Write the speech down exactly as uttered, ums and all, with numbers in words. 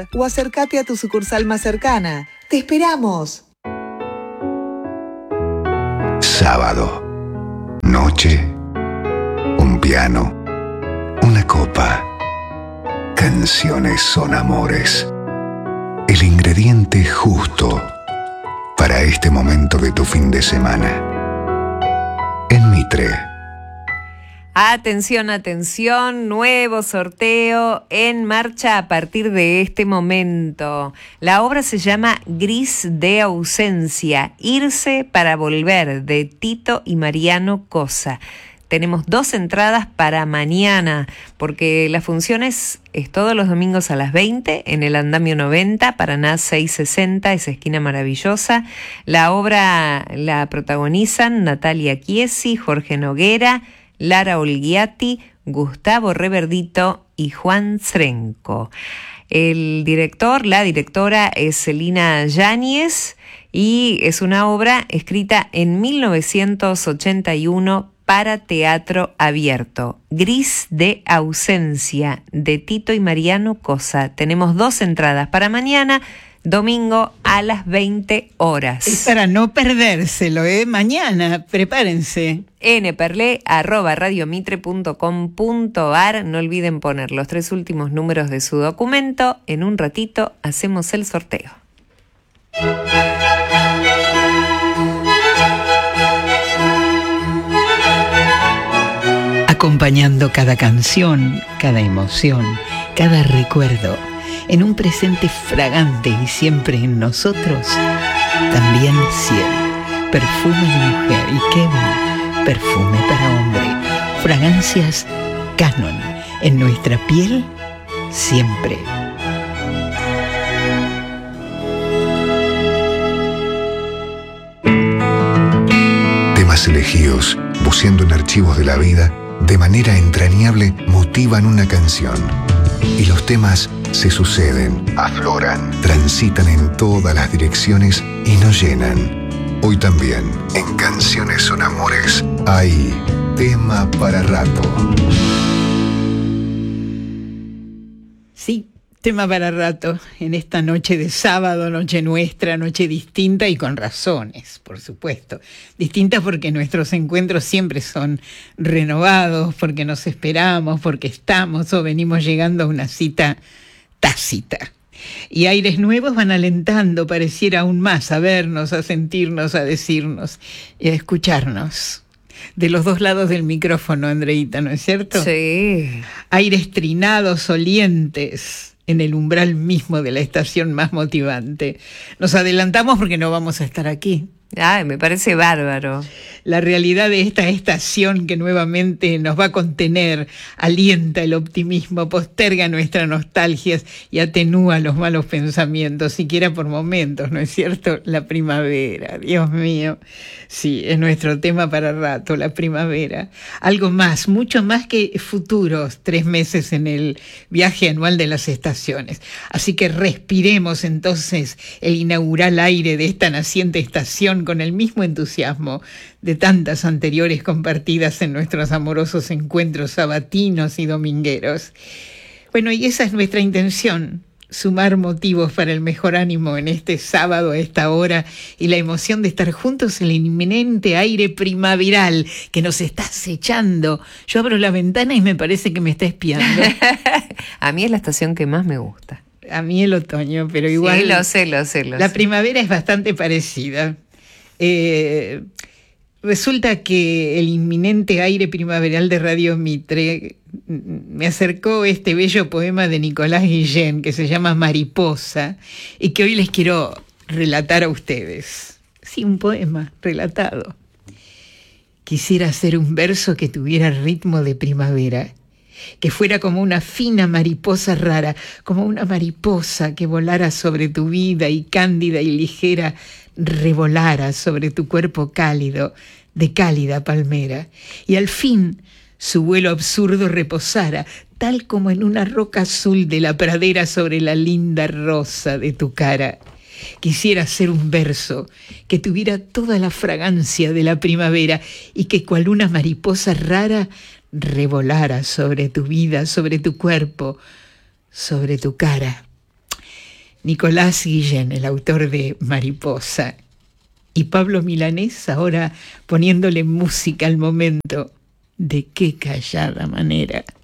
celular o acércate a tu sucursal más cercana. ¡Te esperamos! Sábado. Noche. Un piano. Una copa. Canciones son amores. El ingrediente justo para este momento de tu fin de semana. En Mitre. Atención, atención, nuevo sorteo en marcha a partir de este momento. La obra se llama Gris de ausencia, Irse para volver, de Tito y Mariano Cosa. Tenemos dos entradas para mañana, porque la función es, es todos los domingos a las veinte en el Andamio noventa, Paraná seiscientos sesenta, esa esquina maravillosa. La obra la protagonizan Natalia Chiesi, Jorge Noguera, Lara Olgiati, Gustavo Reverdito y Juan Srenco. El director, la directora es Celina Yáñez y es una obra escrita en mil novecientos ochenta y uno para teatro abierto. Gris de ausencia, de Tito y Mariano Cosa. Tenemos dos entradas para mañana, domingo a las veinte horas. Es para no perdérselo, ¿eh? Mañana, prepárense. nperle arroba radiomitre punto com punto ar. No olviden poner los tres últimos números de su documento. En un ratito hacemos el sorteo. Acompañando cada canción, cada emoción, cada recuerdo, en un presente fragante y siempre en nosotros, también Ciel, perfume de mujer, y Kevin, perfume para hombre, fragancias Canon, en nuestra piel, siempre. Temas elegidos, buceando en archivos de la vida, de manera entrañable motivan una canción. Y los temas se suceden, afloran, transitan en todas las direcciones y nos llenan. Hoy también, en Canciones son Amores, hay tema para rato. Sí, tema para rato, en esta noche de sábado, noche nuestra, noche distinta y con razones, por supuesto. Distinta porque nuestros encuentros siempre son renovados, porque nos esperamos, porque estamos o venimos llegando a una cita tácita. Y aires nuevos van alentando, pareciera aún más, a vernos, a sentirnos, a decirnos y a escucharnos. De los dos lados del micrófono, Andreita, ¿no es cierto? Sí. Aires trinados, olientes, en el umbral mismo de la estación más motivante. Nos adelantamos porque no vamos a estar aquí. Ay, me parece bárbaro. La realidad de esta estación que nuevamente nos va a contener, alienta el optimismo, posterga nuestras nostalgias y atenúa los malos pensamientos, siquiera por momentos, ¿no es cierto? La primavera, Dios mío. Sí, es nuestro tema para rato, la primavera. Algo más, mucho más que futuros tres meses en el viaje anual de las estaciones. Así que respiremos entonces el inaugural aire de esta naciente estación con el mismo entusiasmo de tantas anteriores compartidas en nuestros amorosos encuentros sabatinos y domingueros. Bueno, y esa es nuestra intención, sumar motivos para el mejor ánimo en este sábado a esta hora y la emoción de estar juntos en el inminente aire primaveral que nos está acechando. Yo abro la ventana y me parece que me está espiando. A mí es la estación que más me gusta. A mí el otoño, pero igual... Sí, lo sé, lo sé, lo La sé. primavera es bastante parecida. Eh, resulta que el inminente aire primaveral de Radio Mitre me acercó este bello poema de Nicolás Guillén que se llama Mariposa y que hoy les quiero relatar a ustedes. Sí, un poema relatado. Quisiera hacer un verso que tuviera ritmo de primavera, que fuera como una fina mariposa rara, como una mariposa que volara sobre tu vida y cándida y ligera revolara sobre tu cuerpo cálido de cálida palmera, y al fin su vuelo absurdo reposara, tal como en una roca azul de la pradera sobre la linda rosa de tu cara. Quisiera hacer un verso que tuviera toda la fragancia de la primavera y que cual una mariposa rara revolara sobre tu vida, sobre tu cuerpo, sobre tu cara. Nicolás Guillén, el autor de Mariposa, y Pablo Milanés ahora poniéndole música al momento. De qué callada manera.